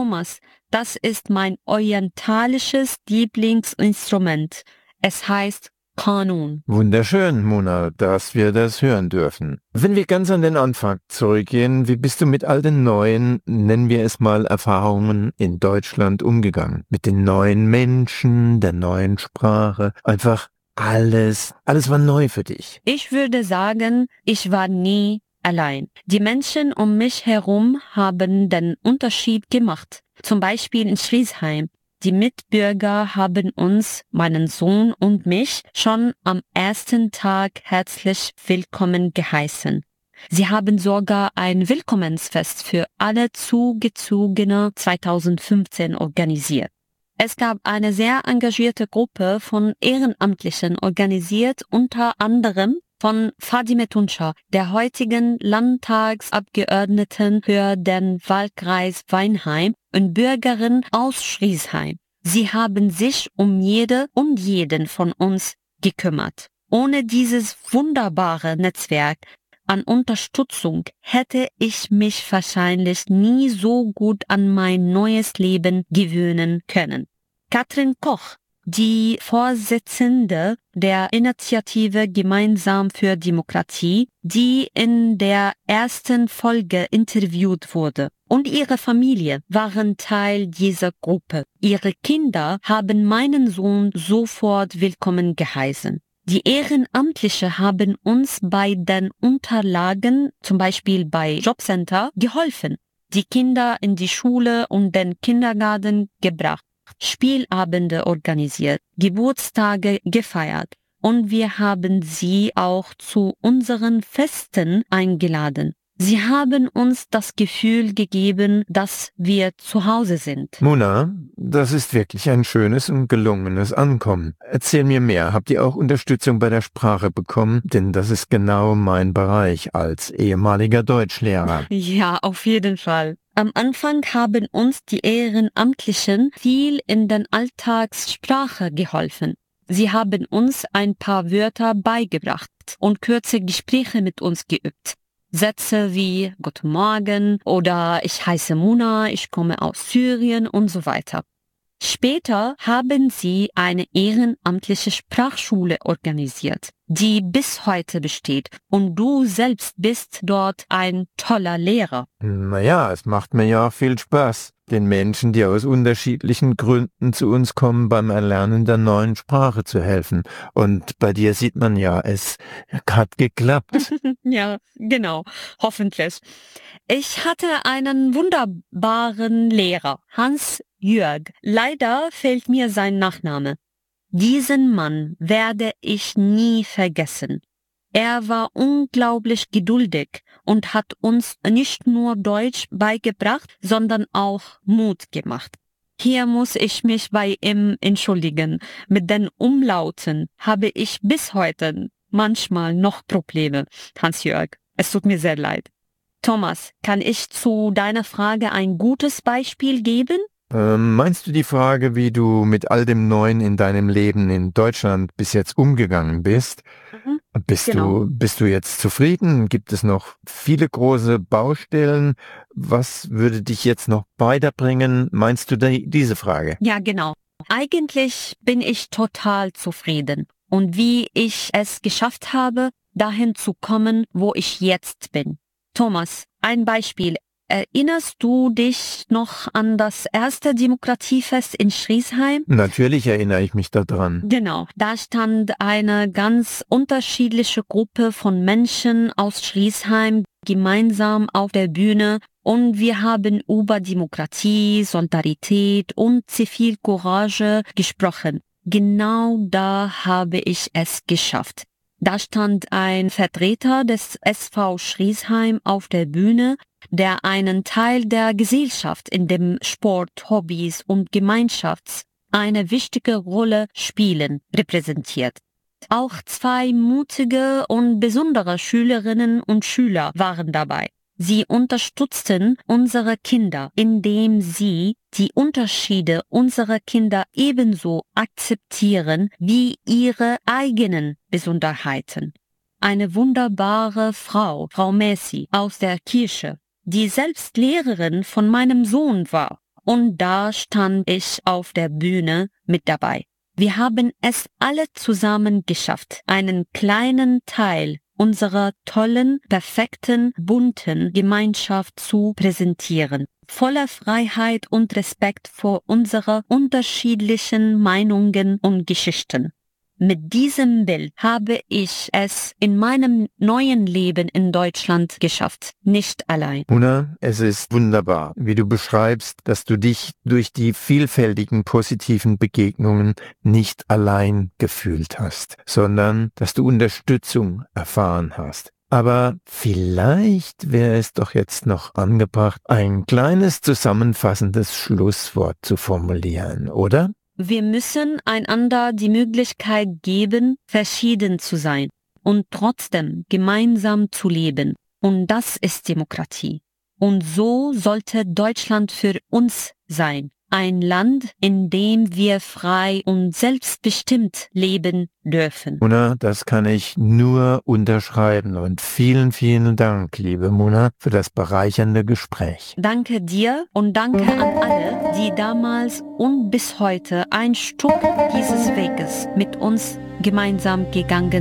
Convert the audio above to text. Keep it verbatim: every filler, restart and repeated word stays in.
Thomas, das ist mein orientalisches Lieblingsinstrument. Es heißt Kanun. Wunderschön, Mona, dass wir das hören dürfen. Wenn wir ganz an den Anfang zurückgehen, wie bist du mit all den neuen, nennen wir es mal, Erfahrungen in Deutschland umgegangen? Mit den neuen Menschen, der neuen Sprache, einfach alles, alles war neu für dich. Ich würde sagen, ich war nie allein. Die Menschen um mich herum haben den Unterschied gemacht. Zum Beispiel in Schriesheim. Die Mitbürger haben uns, meinen Sohn und mich, schon am ersten Tag herzlich willkommen geheißen. Sie haben sogar ein Willkommensfest für alle Zugezogene zweitausendfünfzehn organisiert. Es gab eine sehr engagierte Gruppe von Ehrenamtlichen, organisiert unter anderem von Fadime Tunca, der heutigen Landtagsabgeordneten für den Wahlkreis Weinheim und Bürgerin aus Schriesheim. Sie haben sich um jede und jeden von uns gekümmert. Ohne dieses wunderbare Netzwerk an Unterstützung hätte ich mich wahrscheinlich nie so gut an mein neues Leben gewöhnen können. Katrin Koch, die Vorsitzende der Initiative Gemeinsam für Demokratie, die in der ersten Folge interviewt wurde, und ihre Familie waren Teil dieser Gruppe. Ihre Kinder haben meinen Sohn sofort willkommen geheißen. Die Ehrenamtlichen haben uns bei den Unterlagen, zum Beispiel bei Jobcenter, geholfen, die Kinder in die Schule und den Kindergarten gebracht, Spielabende organisiert, Geburtstage gefeiert und wir haben sie auch zu unseren Festen eingeladen. Sie haben uns das Gefühl gegeben, dass wir zu Hause sind. Mona, das ist wirklich ein schönes und gelungenes Ankommen. Erzähl mir mehr. Habt ihr auch Unterstützung bei der Sprache bekommen? Denn das ist genau mein Bereich als ehemaliger Deutschlehrer. Ja, auf jeden Fall. Am Anfang haben uns die Ehrenamtlichen viel in den Alltagssprache geholfen. Sie haben uns ein paar Wörter beigebracht und kurze Gespräche mit uns geübt. Sätze wie Guten Morgen oder ich heiße Mona, ich komme aus Syrien und so weiter. Später haben sie eine ehrenamtliche Sprachschule organisiert, die bis heute besteht und du selbst bist dort ein toller Lehrer. Naja, es macht mir ja auch viel Spaß, den Menschen, die aus unterschiedlichen Gründen zu uns kommen, beim Erlernen der neuen Sprache zu helfen. Und bei dir sieht man ja, es hat geklappt. Ja, genau, hoffentlich. Ich hatte einen wunderbaren Lehrer, Hans Jörg. Leider fehlt mir sein Nachname. Diesen Mann werde ich nie vergessen. Er war unglaublich geduldig und hat uns nicht nur Deutsch beigebracht, sondern auch Mut gemacht. Hier muss ich mich bei ihm entschuldigen. Mit den Umlauten habe ich bis heute manchmal noch Probleme, Hans-Jörg. Es tut mir sehr leid. Thomas, kann ich zu deiner Frage ein gutes Beispiel geben? Ähm, meinst du die Frage, wie du mit all dem Neuen in deinem Leben in Deutschland bis jetzt umgegangen bist? Mhm, Bist genau. du, bist du jetzt zufrieden? Gibt es noch viele große Baustellen? Was würde dich jetzt noch weiterbringen? Meinst du die, diese Frage? Ja, genau. Eigentlich bin ich total zufrieden. Und wie ich es geschafft habe, dahin zu kommen, wo ich jetzt bin. Thomas, ein Beispiel. Erinnerst du dich noch an das erste Demokratiefest in Schriesheim? Natürlich erinnere ich mich daran. Genau, da stand eine ganz unterschiedliche Gruppe von Menschen aus Schriesheim gemeinsam auf der Bühne und wir haben über Demokratie, Solidarität und Zivilcourage gesprochen. Genau da habe ich es geschafft. Da stand ein Vertreter des S V Schriesheim auf der Bühne, der einen Teil der Gesellschaft in dem Sport, Hobbys und Gemeinschafts eine wichtige Rolle spielen, repräsentiert. Auch zwei mutige und besondere Schülerinnen und Schüler waren dabei. Sie unterstützten unsere Kinder, indem sie die Unterschiede unserer Kinder ebenso akzeptieren wie ihre eigenen Besonderheiten. Eine wunderbare Frau, Frau Messi aus der Kirche, die selbst Lehrerin von meinem Sohn war und da stand ich auf der Bühne mit dabei. Wir haben es alle zusammen geschafft, einen kleinen Teil unserer tollen, perfekten, bunten Gemeinschaft zu präsentieren. Voller Freiheit und Respekt vor unsere unterschiedlichen Meinungen und Geschichten. Mit diesem Bild habe ich es in meinem neuen Leben in Deutschland geschafft, nicht allein. Mona, es ist wunderbar, wie du beschreibst, dass du dich durch die vielfältigen positiven Begegnungen nicht allein gefühlt hast, sondern dass du Unterstützung erfahren hast. Aber vielleicht wäre es doch jetzt noch angebracht, ein kleines zusammenfassendes Schlusswort zu formulieren, oder? Wir müssen einander die Möglichkeit geben, verschieden zu sein und trotzdem gemeinsam zu leben. Und das ist Demokratie. Und so sollte Deutschland für uns sein. Ein Land, in dem wir frei und selbstbestimmt leben dürfen. Mona, das kann ich nur unterschreiben. Und vielen, vielen Dank, liebe Mona, für das bereichernde Gespräch. Danke dir und danke an alle, die damals und bis heute ein Stück dieses Weges mit uns gemeinsam gegangen